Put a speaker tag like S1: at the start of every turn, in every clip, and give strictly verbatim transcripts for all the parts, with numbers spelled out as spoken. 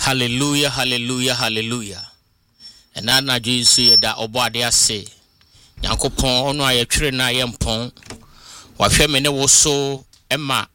S1: Hallelujah, hallelujah, hallelujah. And now na Jesus ye da obade ase. Nyankopon ono aye twere na ye mpon. Wa hwe me ne wo so ema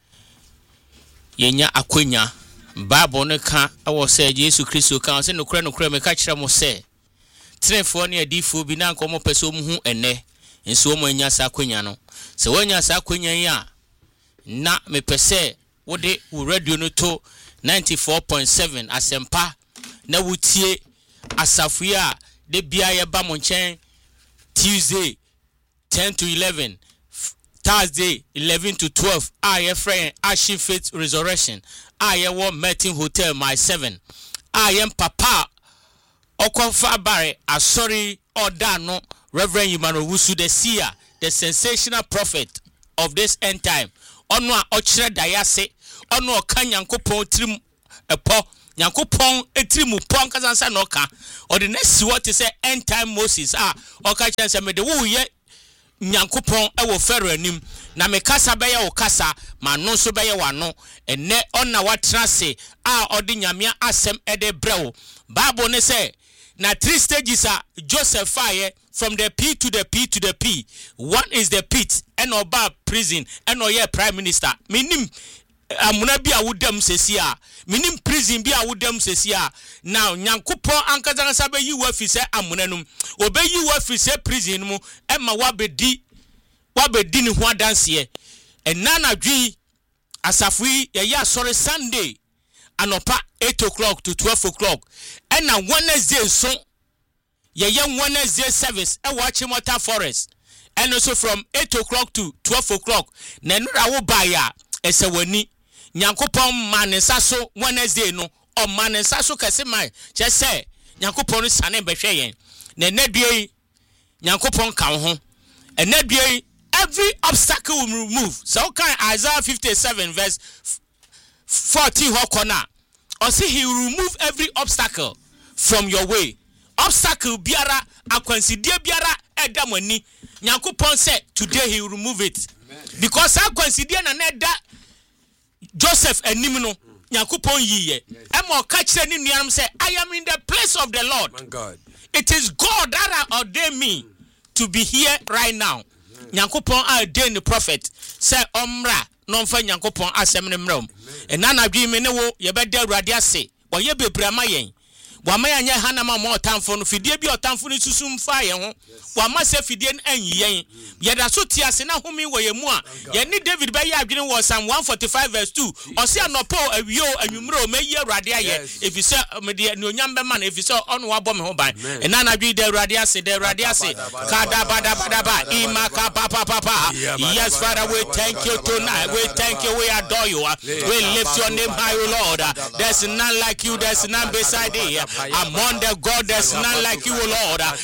S1: yenya akwanya. Bible ne ka awo se Jesus Kristo ka se nokure nokure me ka kire mo se. Trefo ne adifo bi na nkomo pese omu hu ene. Nso omu anya sa akwanya no. Se wanya sa akwanya yi a na me pese wo de wo radio no to ninety-four point seven asempa na wutie asafua de bia ye ba mo nchen Tuesday ten to eleven, Thursday eleven to twelve, ah ye friend Ashi Faith Resurrection, ah ye wo Meeting Hotel my seven, ah ye papa okonfa bare asori oda no Reverend Emmanuel Wusu the seer, the sensational prophet of this end time. Ono a ochire dayase, ono oka Nyankopon trim epo, Nyankopon etrimu pon kazansa no ka. Or the next what is say end time Moses ah oka chance me de wo ye Nyankopon e wo fero anim na me kasa be ye wo kasa ma no so be ye wano enne onna watra se ah odi nyamia asem e de brewo. Bible ne say na three stages are Joseph fire from the P to the P to the P. One is the pit and oba prison and no ye prime minister. Minim amuna bi awudam sesia. Minim prison bi awudam sesia. Now Nyankopon ankazanga sabe yi wa fi se amuna num. Obe yi wa fi se prison mu e ma wa bedi wa bedi ni ho adanse. And nana dwi asafui ye ya sorry Sunday anopa eight o'clock to twelve o'clock. And na Wednesday so ye young Wednesday service e watch Water Forest. And also from eight o'clock to twelve o'clock. Na no ra wo ba ya ese wani Nyankopon manesa so Wednesday no o manesa so kase mai che se Nyankopon sane behwe yen. Na nadue Nyankopon kan ho. And nadue every obstacle will remove. So can Isaiah fifty-seven verse forty hokona. Or say he will remove every obstacle from your way. Obstacle biara akwansidie biara edamani. Nyankopon said today he will remove it. Amen. Because akwansidie na neda Joseph enim no Nyankopon yiye. Emo ka kire ni nuanam say I am in the place of the Lord. My God. It is God that ordained me to be here right now. Nyankopon ordained the prophet say omra no mfa Nyankopon asem ne mram. Ena na dwi me ne wo ye beda Awurade ase. Wo ye bebrama yen. Wa ma anya hanama mo otamfo no fidie bi otamfo no susum fa ye ho. Wa ma se fidie n anyi yen. Ye da so ti ase na homi wo ye mu a. Ye ni David be ye adwene wo Psalm one forty-five verse two. O se anopo awio anwumre o meyi Awurade aye. Efi se me de no nyam be man efi se ono wa bo me ho ban. Ena na dwi de Awurade ase de Awurade ase. Kada bada bada ba imaka papa papa. Yes Father, we thank you tonight. We thank you, we adore you. We lift your name high, Lord. There's none like you, there's none beside thee. Among the God, there's none like you, Lord.